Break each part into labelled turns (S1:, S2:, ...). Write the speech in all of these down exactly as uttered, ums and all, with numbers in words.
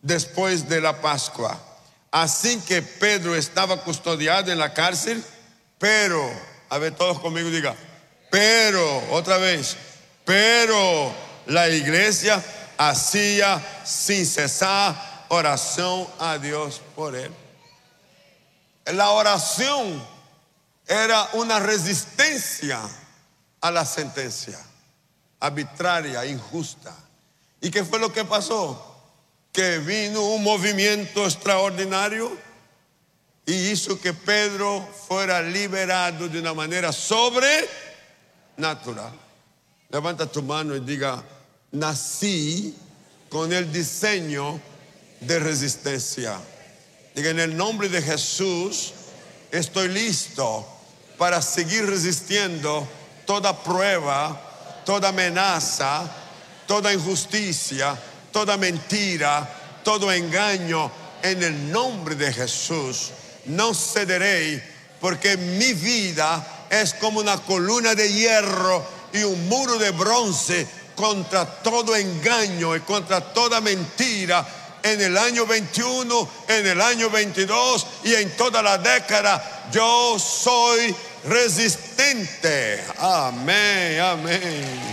S1: después de la Pascua. Así que Pedro estaba custodiado en la cárcel, pero, a ver todos conmigo, diga, pero, otra vez, pero la iglesia hacía sin cesar oración a Dios por él. La oración era una resistencia a la sentencia arbitraria, injusta. ¿Y qué fue lo que pasó? Que vino un movimiento extraordinario y hizo que Pedro fuera liberado de una manera sobrenatural. Levanta tu mano y diga, nací con el diseño de resistencia. Diga, en el nombre de Jesús, estoy listo para seguir resistiendo toda prueba, toda amenaza, toda injusticia, toda mentira, todo engaño. En el nombre de Jesús no cederé, porque mi vida es como una columna de hierro y un muro de bronce contra todo engaño y contra toda mentira. En el año veintiuno, en el año veintidós y en toda la década, yo soy resistente. Amén, amén.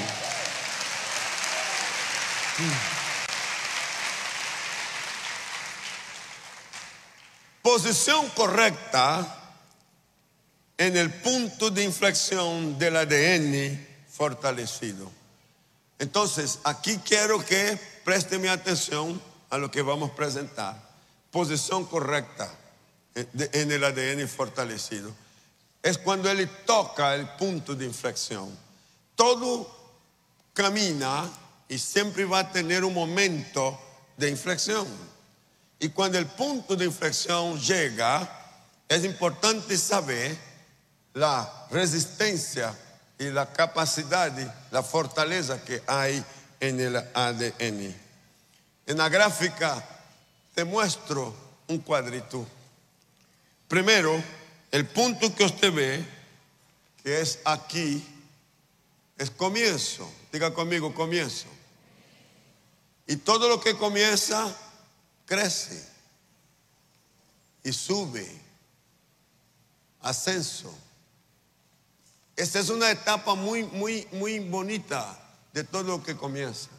S1: Posición correcta en el punto de inflexión del A D N fortalecido. Entonces, aquí quiero que preste mi atención a lo que vamos a presentar. Posición correcta en el A D N fortalecido es cuando él toca el punto de inflexión. Todo camina y siempre va a tener un momento de inflexión. Y cuando el punto de inflexión llega, es importante saber la resistencia y la capacidad, la fortaleza que hay en el A D N. En la gráfica te muestro un cuadrito. Primero, el punto que usted ve, que es aquí, es comienzo. Diga conmigo, comienzo. Y todo lo que comienza, crece y sube, ascenso. Esta es una etapa muy, muy, muy bonita de todo lo que comienza.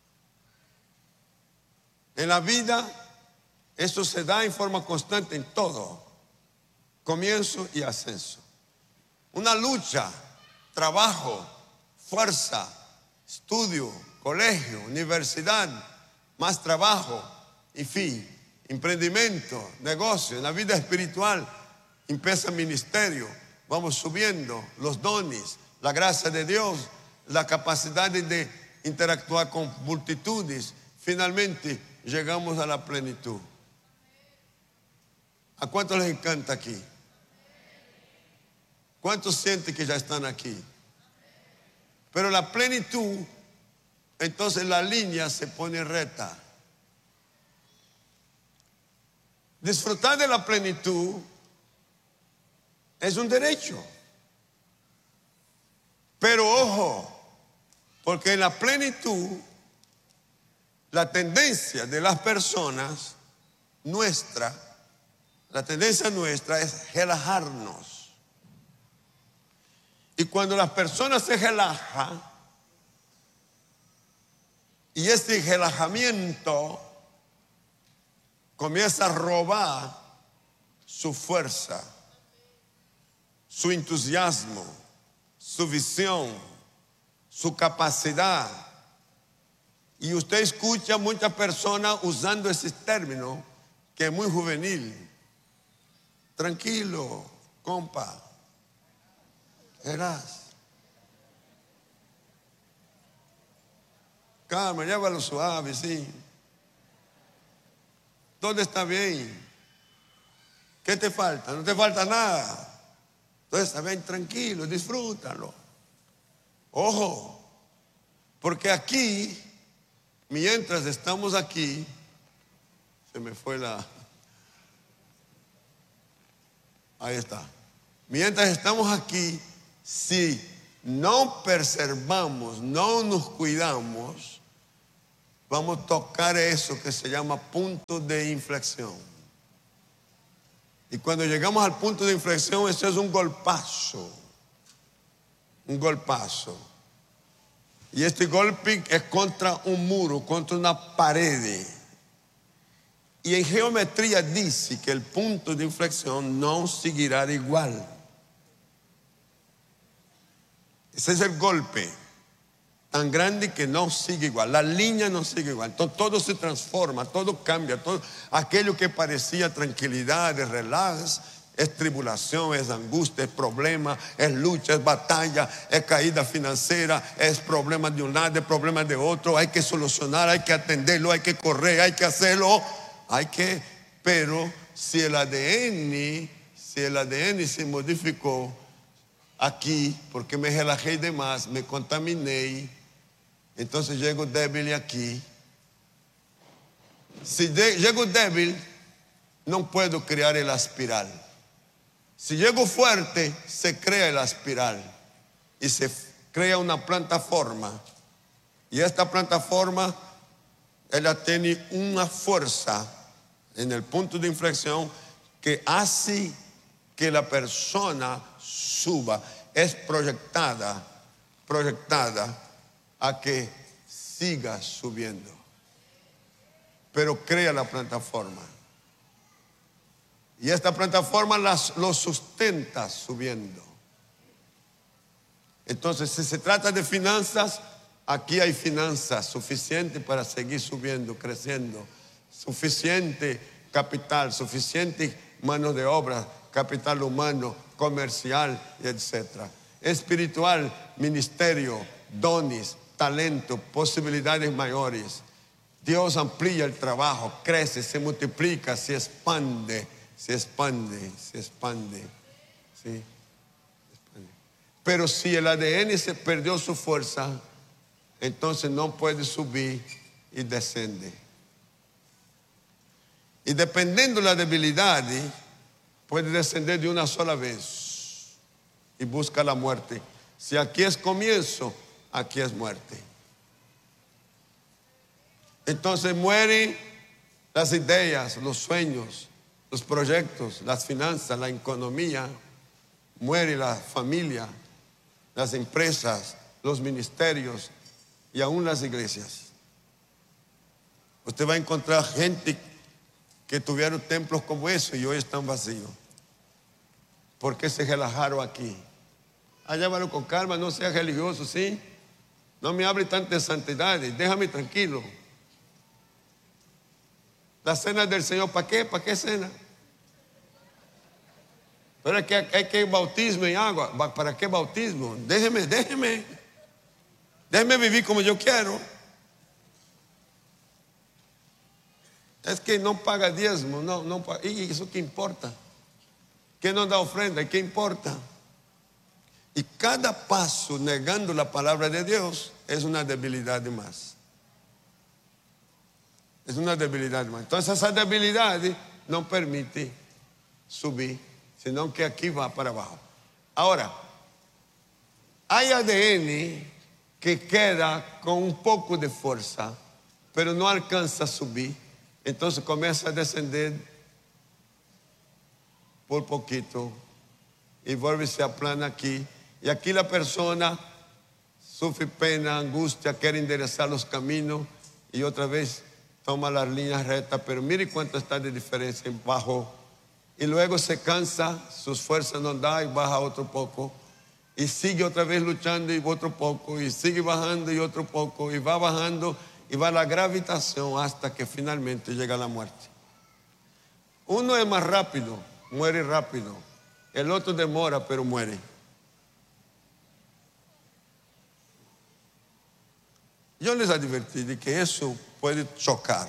S1: En la vida, eso se da en forma constante en todo. Comienzo y ascenso. Una lucha, trabajo, fuerza, estudio, colegio, universidad, más trabajo, en fin, emprendimiento, negocio. En la vida espiritual empieza el ministerio. Vamos subiendo los dones, la gracia de Dios, la capacidad de interactuar con multitudes. Finalmente llegamos a la plenitud. ¿A cuántos les encanta aquí? ¿Cuántos sienten que ya están aquí? Pero la plenitud, entonces la línea se pone recta. Disfrutar de la plenitud es un derecho. Pero ojo, porque en la plenitud, la tendencia de las personas nuestra, la tendencia nuestra es relajarnos. Y cuando las personas se relajan, y este relajamiento comienza a robar su fuerza, su entusiasmo, su visión, su capacidad. Y usted escucha a muchas personas usando ese término que es muy juvenil. Tranquilo, compa. Verás. Calma, llévalo suave, sí. Todo está bien. ¿Qué te falta? No te falta nada. Todo está bien, tranquilo, disfrútalo. Ojo, porque aquí, mientras estamos aquí, se me fue la... Ahí está. Mientras estamos aquí, si no preservamos, no nos cuidamos, vamos a tocar eso que se llama punto de inflexión. Y cuando llegamos al punto de inflexión, eso es un golpazo. Un golpazo. Y este golpe es contra un muro, contra una pared. Y en geometría dice que el punto de inflexión no seguirá igual. Ese es el golpe tan grande que no sigue igual. La línea no sigue igual. Entonces, todo se transforma, todo cambia. Todo, aquello que parecía tranquilidad, es relax, es tribulación, es angustia, es problema, es lucha, es batalla, es caída financiera, es problema de un lado, es problema de otro. Hay que solucionar, hay que atenderlo, hay que correr, hay que hacerlo. Hay que, pero si el A D N, si el A D N se modificó aquí, porque me relajé de más, me contaminé, entonces llego débil aquí. Si de, llego débil, no puedo crear el espiral. Si llego fuerte, se crea el espiral y se crea una plataforma. Y esta plataforma, ella tiene una fuerza en el punto de inflexión que hace que la persona suba. Es proyectada, proyectada a que siga subiendo. Pero crea la plataforma. Y esta plataforma las, lo sustenta subiendo. Entonces, si se trata de finanzas, aquí hay finanzas suficientes para seguir subiendo, creciendo. Suficiente capital, suficiente mano de obra, capital humano, comercial, etcétera. Espiritual, ministerio, dones, talento, posibilidades mayores. Dios amplía el trabajo, crece, se multiplica, se expande, se expande, se expande. ¿Sí? Pero si el A D N se perdió su fuerza, entonces no puede subir y descende. Y dependiendo de la debilidad, puede descender de una sola vez y busca la muerte. Si aquí es comienzo, aquí es muerte. Entonces mueren las ideas, los sueños, los proyectos, las finanzas, la economía, muere la familia, las empresas, los ministerios y aún las iglesias. Usted va a encontrar gente que tuvieron templos como eso y hoy están vacíos. ¿Por qué se relajaron aquí? Ah, llévalo con calma, no sea religioso, ¿sí? No me hable tantas santidades, déjame tranquilo. La cena del Señor, ¿para qué? ¿Para qué cena? Pero es que hay que bautismo en agua. ¿Para qué bautismo? Déjeme, déjeme. Déjeme vivir como yo quiero. Es que no paga diezmo, no, no paga. ¿Y eso qué importa? ¿Qué nos da ofrenda? ¿Y qué importa? Y cada paso negando la palabra de Dios es una debilidad de más. Es una debilidad de más. Entonces esa debilidad no permite subir, sino que aquí va para abajo. Ahora, hay A D N que queda con un poco de fuerza, pero no alcanza a subir. Entonces comienza a descender por poquito y vuelve se aplana aquí. Y aquí la persona sufre pena, angustia, quiere enderezar los caminos y otra vez toma las líneas rectas. Pero mire cuánto está de diferencia en bajo. Y luego se cansa, sus fuerzas no dan y baja otro poco. Y sigue otra vez luchando y otro poco. Y sigue bajando y otro poco. Y va bajando. Y va la gravitación hasta que finalmente llega la muerte. Uno es más rápido, muere rápido. El otro demora, pero muere. Yo les advertí de que eso puede chocar.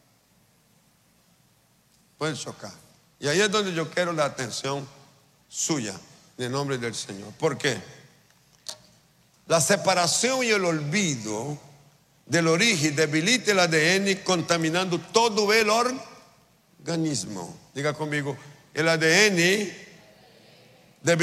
S1: Puede chocar. Y ahí es donde yo quiero la atención suya, en el nombre del Señor. ¿Por qué? La separación y el olvido del origen debilita el A D N, contaminando todo el organismo. Diga conmigo, el A D N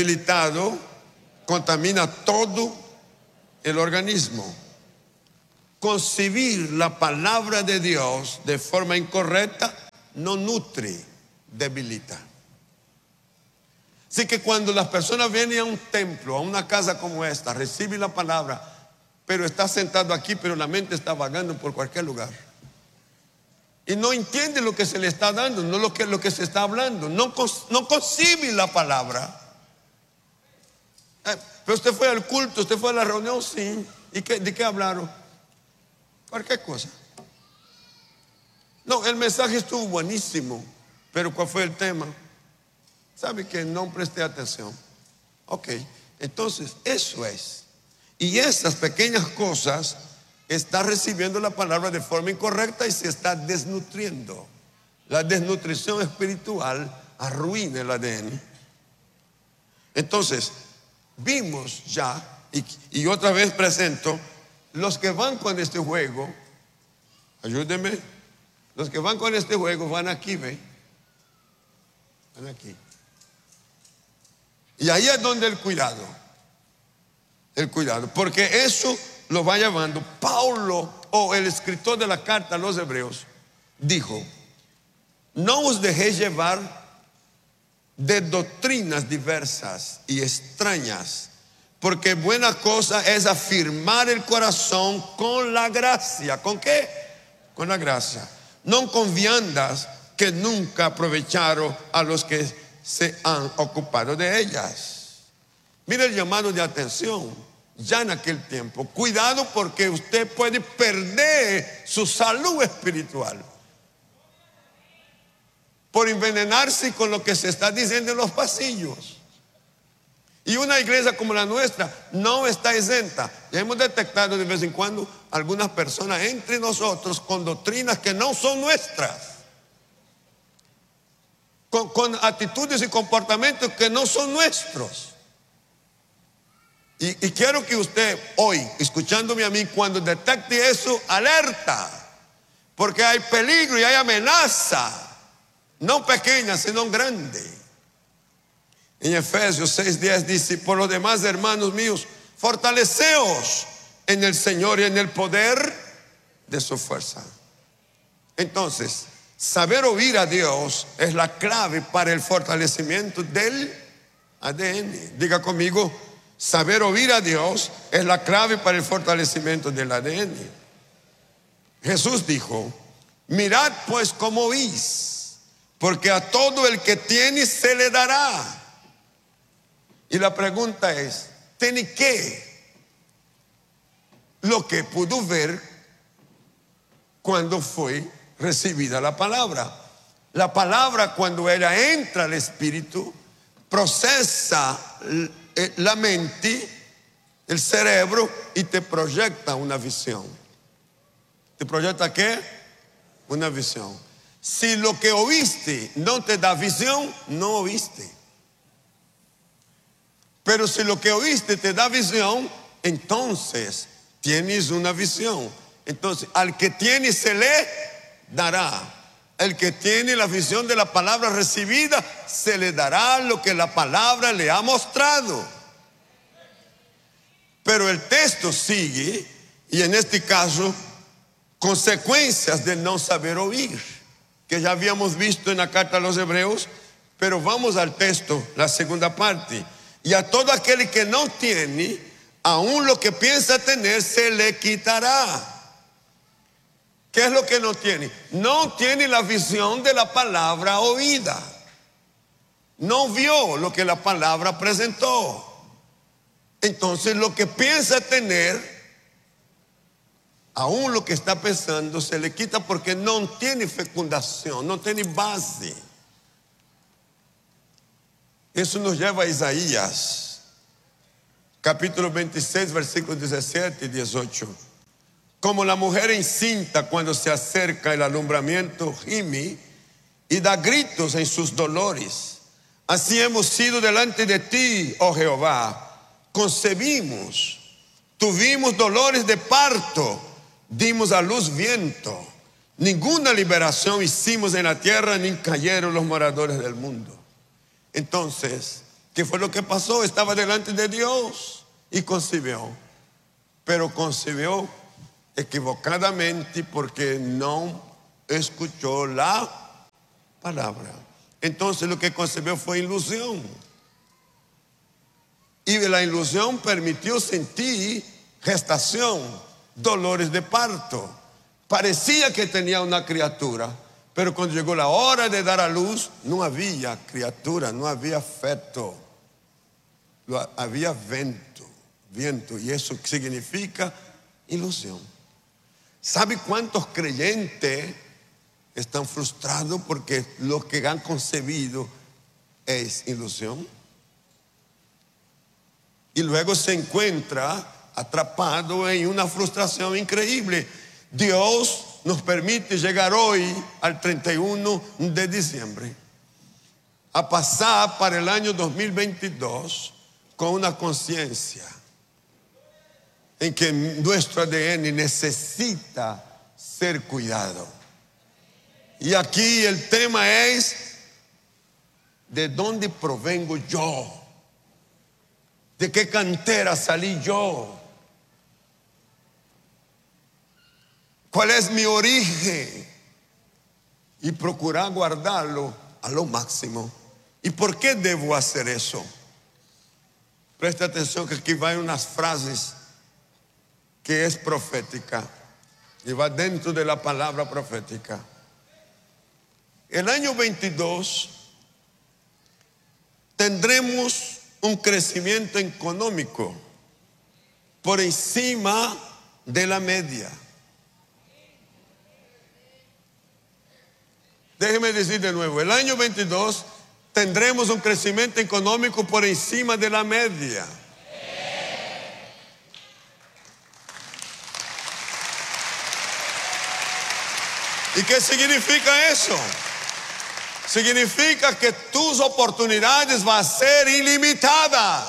S1: debilitado contamina todo el organismo. concebir la palabra de Dios de forma incorrecta no nutre, debilita. Así que cuando las personas vienen a un templo, a una casa como esta, reciben la palabra, pero está sentado aquí, pero la mente está vagando por cualquier lugar. Y no entiende lo que se le está dando, no lo que, lo que se está hablando. No, no concibe la palabra. Eh, pero usted fue al culto, usted fue a la reunión, sí. ¿Y qué, de qué hablaron? Cualquier cosa. No, el mensaje estuvo buenísimo, pero ¿cuál fue el tema? ¿Sabe que no presté atención? Ok, entonces eso es. Y esas pequeñas cosas está recibiendo la palabra de forma incorrecta y se está desnutriendo. La desnutrición espiritual arruina el A D N. Entonces, vimos ya, y, y otra vez presento, los que van con este juego, ayúdenme, los que van con este juego van aquí, ¿ve? Van aquí. Y ahí es donde el cuidado, el cuidado, porque eso lo va llevando. Pablo, o el escritor de la carta a los hebreos, dijo: no os dejéis llevar de doctrinas diversas y extrañas, porque buena cosa es afirmar el corazón con la gracia. ¿Con qué? Con la gracia. No con viandas que nunca aprovecharon a los que se han ocupado de ellas. Mira el llamado de atención ya en aquel tiempo. Cuidado, porque usted puede perder su salud espiritual por envenenarse con lo que se está diciendo en los pasillos. Y una iglesia como la nuestra no está exenta. Ya hemos detectado de vez en cuando algunas personas entre nosotros con doctrinas que no son nuestras, con, con actitudes y comportamientos que no son nuestros. Y, y quiero que usted hoy, escuchándome a mí, cuando detecte eso, alerta, porque hay peligro y hay amenaza, no pequeña, sino grande. En Efesios seis diez dice: por lo demás, hermanos míos, fortaleceos en el Señor y en el poder de su fuerza. Entonces, saber oír a Dios es la clave para el fortalecimiento del A D N. Diga conmigo: saber oír a Dios es la clave para el fortalecimiento del A D N. Jesús dijo: mirad pues cómo oís, porque a todo el que tiene se le dará. Y la pregunta es: ¿tiene qué? Lo que pudo ver cuando fue recibida la palabra. La palabra, cuando ella entra al espíritu, procesa la mente, el cerebro, y te proyecta una visión. ¿Te proyecta qué? Una visión. Si lo que oíste no te da visión, no oíste. Pero si lo que oíste te da visión, entonces tienes una visión. Entonces, al que tiene se le dará. El que tiene la visión de la palabra recibida, se le dará lo que la palabra le ha mostrado. Pero el texto sigue, y en este caso, consecuencias de no saber oír, que ya habíamos visto en la carta a los hebreos. Pero vamos al texto, la segunda parte. Y a todo aquel que no tiene, aún lo que piensa tener, se le quitará. ¿Qué es lo que no tiene? No tiene la visión de la palabra oída. No vio lo que la palabra presentó. Entonces lo que piensa tener, aún lo que está pensando, se le quita, porque no tiene fecundación, no tiene base. Eso nos lleva a Isaías, capítulo veintiséis, versículos diecisiete y dieciocho. Como la mujer encinta cuando se acerca el alumbramiento, gime y da gritos en sus dolores. Así hemos sido delante de ti, oh Jehová. Concebimos, tuvimos dolores de parto, dimos a luz viento. Ninguna liberación hicimos en la tierra, ni cayeron los moradores del mundo. Entonces, ¿qué fue lo que pasó? Estaba delante de Dios y concibió, pero concibió equivocadamente porque no escuchó la palabra. Entonces lo que concebió fue ilusión. Y la ilusión permitió sentir gestación, dolores de parto. Parecía que tenía una criatura, pero cuando llegó la hora de dar a luz, no había criatura, no había feto. Había viento, viento, y eso significa ilusión. ¿Sabe cuántos creyentes están frustrados porque lo que han concebido es ilusión? Y luego se encuentra atrapado en una frustración increíble. Dios nos permite llegar hoy al treinta y uno de diciembre a pasar para el año dos mil veintidós con una conciencia en que nuestro A D N necesita ser cuidado. Y aquí el tema es: ¿de dónde provengo yo? ¿De qué cantera salí yo? ¿Cuál es mi origen? Y procurar guardarlo a lo máximo. ¿Y por qué debo hacer eso? Presta atención que aquí van unas frases que es profética y va dentro de la palabra profética. El año veintidós tendremos un crecimiento económico por encima de la media. Déjeme decir de nuevo, el año veintidós tendremos un crecimiento económico por encima de la media. ¿Y qué significa eso? Significa que tus oportunidades van a ser ilimitadas.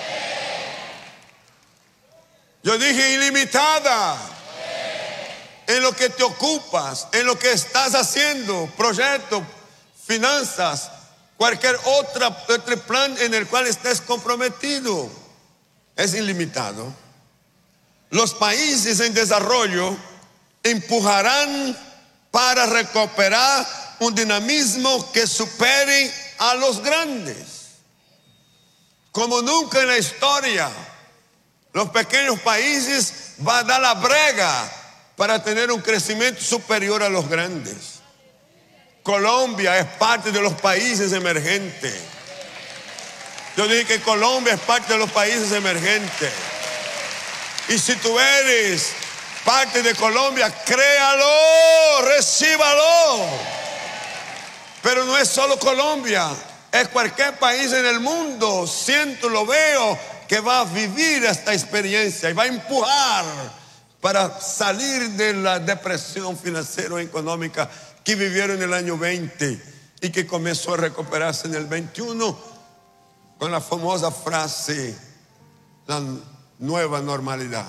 S1: Yo dije ilimitada. En lo que te ocupas, en lo que estás haciendo, proyectos, finanzas, cualquier otra, otro plan en el cual estés comprometido, es ilimitado. Los países en desarrollo empujarán para recuperar un dinamismo que supere a los grandes. Como nunca en la historia, los pequeños países van a dar la brega para tener un crecimiento superior a los grandes. Colombia es parte de los países emergentes. Yo dije que Colombia es parte de los países emergentes. Y si tú eres parte de Colombia, créalo, recíbalo. Pero no es solo Colombia, es cualquier país en el mundo, siento, lo veo, que va a vivir esta experiencia y va a empujar para salir de la depresión financiera y económica que vivieron en el año veinte y que comenzó a recuperarse en el veintiuno con la famosa frase, la nueva normalidad.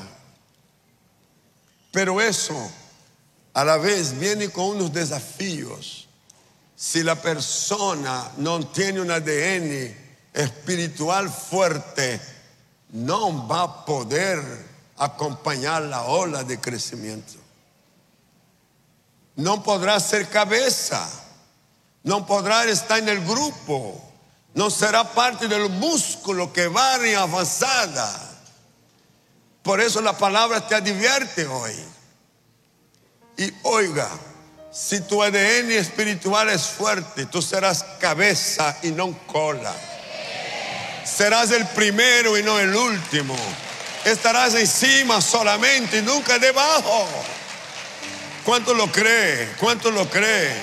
S1: Pero eso a la vez viene con unos desafíos. Si la persona no tiene un A D N espiritual fuerte, no va a poder acompañar la ola de crecimiento. No podrá ser cabeza, no podrá estar en el grupo, no será parte del músculo que va en avanzada. Por eso la palabra te advierte hoy. Y oiga, si tu A D N espiritual es fuerte, tú serás cabeza y no cola. Serás el primero y no el último. Estarás encima solamente y nunca debajo. ¿Cuánto lo cree? ¿Cuánto lo cree?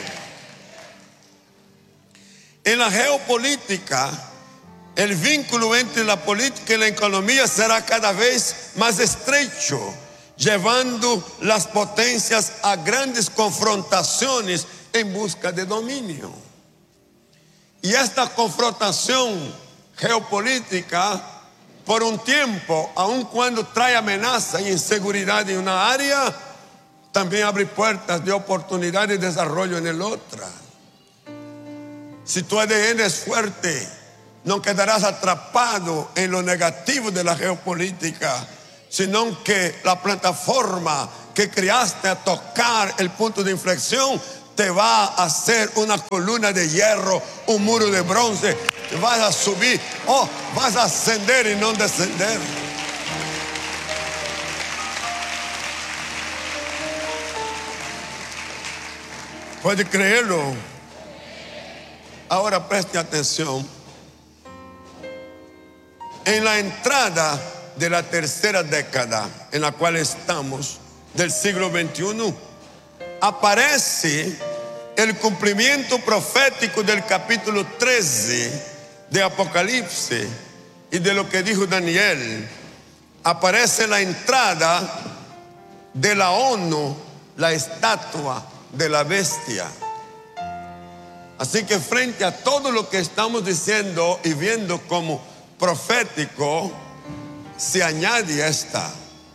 S1: En la geopolítica, el vínculo entre la política y la economía será cada vez más estrecho, llevando las potencias a grandes confrontaciones en busca de dominio. Y esta confrontación geopolítica, por un tiempo, aun cuando trae amenaza y inseguridad en una área, también abre puertas de oportunidad y desarrollo en el otra. Si tu A D N es fuerte, no quedarás atrapado en lo negativo de la geopolítica, sino que la plataforma que creaste a tocar el punto de inflexión, te va a hacer una columna de hierro, un muro de bronce. Vas a subir, oh, vas a ascender y no descender. ¿Puede creerlo? Ahora preste atención. En la entrada de la tercera década en la cual estamos, del siglo veintiuno, aparece el cumplimiento profético del capítulo trece de Apocalipsis y de lo que dijo Daniel. Aparece la entrada de la ONU, la estatua de la bestia. Así que frente a todo lo que estamos diciendo y viendo como profético, se añade esta.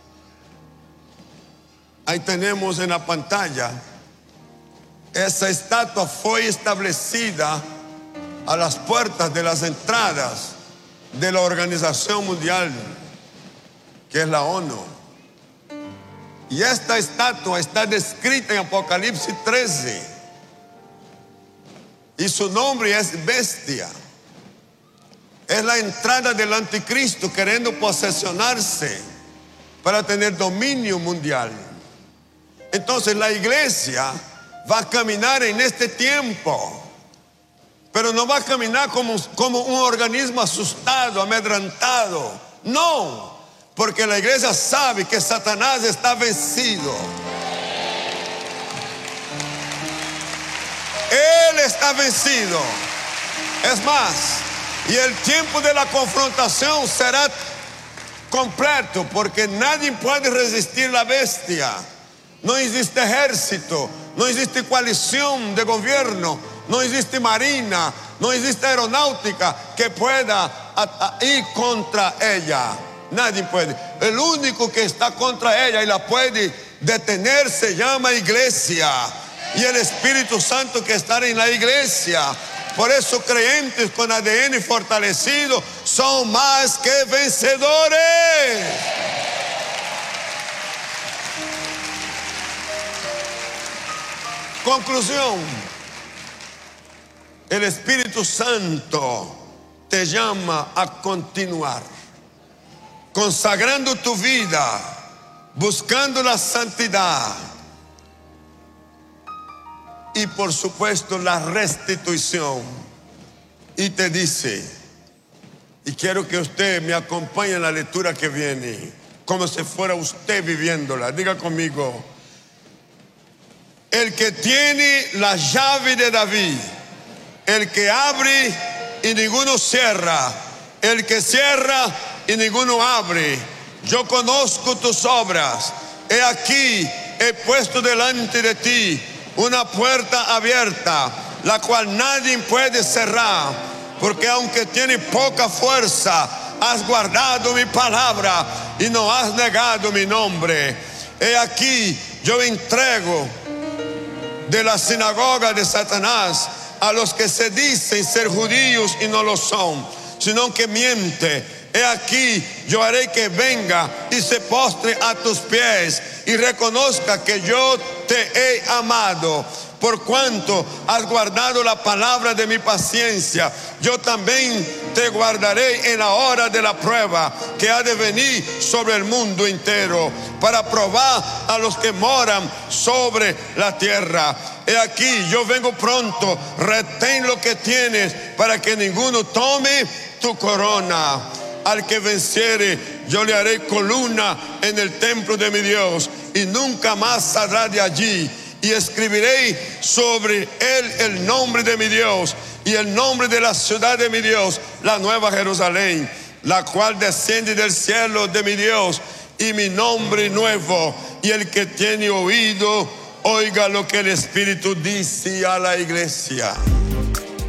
S1: Ahí tenemos en la pantalla. Esa estatua fue establecida a las puertas de las entradas de la Organización Mundial, que es la ONU. Y esta estatua está descrita en Apocalipsis trece. Y su nombre es bestia. Es la entrada del anticristo queriendo posesionarse para tener dominio mundial. Entonces la iglesia va a caminar en este tiempo, pero no va a caminar como, como un organismo asustado, amedrentado. No, porque la iglesia sabe que Satanás está vencido. Él está vencido. Es más, y el tiempo de la confrontación será completo, porque nadie puede resistir la bestia. No existe ejército, no existe coalición de gobierno, no existe marina, no existe aeronáutica que pueda a, a ir contra ella. Nadie puede. El único que está contra ella y la puede detener se llama iglesia. Y el Espíritu Santo que está en la iglesia. Por eso creyentes con A D N fortalecido son más que vencedores. Conclusión. El Espíritu Santo te llama a continuar, consagrando tu vida, buscando la santidad y por supuesto la restitución. Y te dice, y quiero que usted me acompañe en la lectura que viene, como si fuera usted viviéndola. Diga conmigo: el que tiene la llave de David, el que abre y ninguno cierra, el que cierra y ninguno abre. Yo conozco tus obras. He aquí, he puesto delante de ti una puerta abierta, la cual nadie puede cerrar, porque aunque tiene poca fuerza, has guardado mi palabra y no has negado mi nombre. He aquí, yo entrego de la sinagoga de Satanás a los que se dicen ser judíos y no lo son, sino que miente. He aquí, yo haré que venga y se postre a tus pies y reconozca que yo te he amado. Por cuanto has guardado la palabra de mi paciencia, yo también te guardaré en la hora de la prueba que ha de venir sobre el mundo entero, para probar a los que moran sobre la tierra. He aquí, yo vengo pronto. Retén lo que tienes para que ninguno tome tu corona. Al que venciere, yo le haré columna en el templo de mi Dios, y nunca más saldrá de allí. Y escribiré sobre él el nombre de mi Dios y el nombre de la ciudad de mi Dios, la nueva Jerusalén, la cual desciende del cielo de mi Dios, y mi nombre nuevo. Y el que tiene oído, oiga lo que el Espíritu dice a la iglesia.